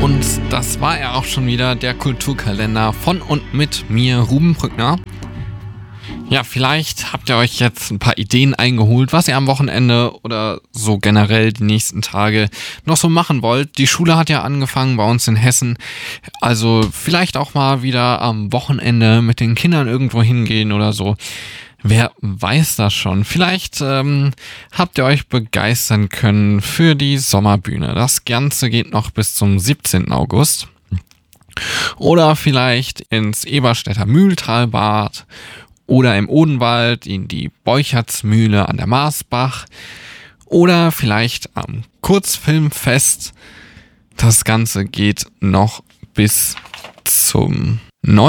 Und das war ja auch schon wieder der Kulturkalender von und mit mir, Ruben Brückner. Ja, vielleicht habt ihr euch jetzt ein paar Ideen eingeholt, was ihr am Wochenende oder so generell die nächsten Tage noch so machen wollt. Die Schule hat ja angefangen bei uns in Hessen. Also vielleicht auch mal wieder am Wochenende mit den Kindern irgendwo hingehen oder so. Wer weiß das schon? Vielleicht habt ihr euch begeistern können für die Sommerbühne. Das Ganze geht noch bis zum 17. August. Oder vielleicht ins Eberstädter Mühltalbad oder im Odenwald in die Beuchertsmühle an der Marsbach oder vielleicht am Kurzfilmfest. Das Ganze geht noch bis zum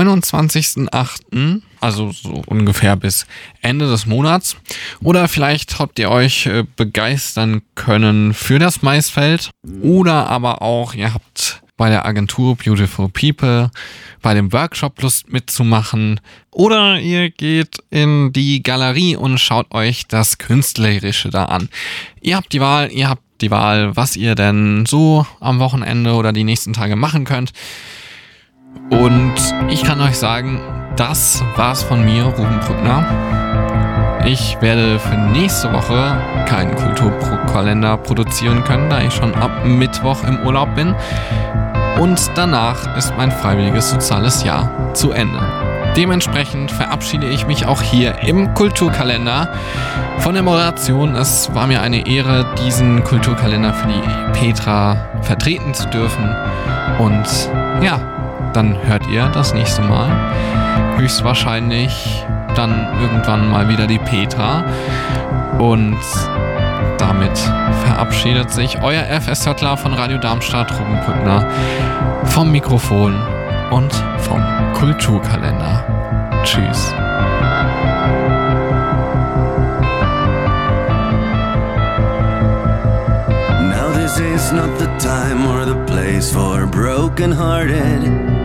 29.08., also so ungefähr bis Ende des Monats. Oder vielleicht habt ihr euch begeistern können für das Maisfeld. Oder aber auch, ihr habt bei der Agentur Beautiful People bei dem Workshop Lust mitzumachen. Oder ihr geht in die Galerie und schaut euch das Künstlerische da an. Ihr habt die Wahl, was ihr denn so am Wochenende oder die nächsten Tage machen könnt. Und ich kann euch sagen, das war's von mir, Ruben Brückner. Ich werde für nächste Woche keinen Kulturkalender produzieren können, da ich schon ab Mittwoch im Urlaub bin. Und danach ist mein freiwilliges soziales Jahr zu Ende. Dementsprechend verabschiede ich mich auch hier im Kulturkalender von der Moderation. Es war mir eine Ehre, diesen Kulturkalender für die Petra vertreten zu dürfen. Und ja, dann hört ihr das nächste Mal höchstwahrscheinlich dann irgendwann mal wieder die Petra. Und damit verabschiedet sich euer FSJler von Radio Darmstadt, Ruben Brückner, vom Mikrofon und vom Kulturkalender. Tschüss. Now this is not the time or the place for broken-hearted.